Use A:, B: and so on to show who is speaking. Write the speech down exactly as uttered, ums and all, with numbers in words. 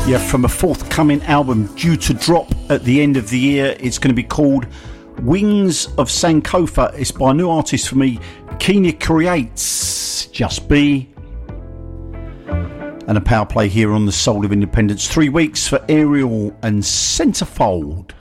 A: Yeah, from a forthcoming album due to drop at the end of the year. It's going to be called Wings of Sankofa. It's by a new artist for me, Kenya Creates. Just Be. And a power play here on the Soul of Independence. Three weeks for Ariel and Centerfold.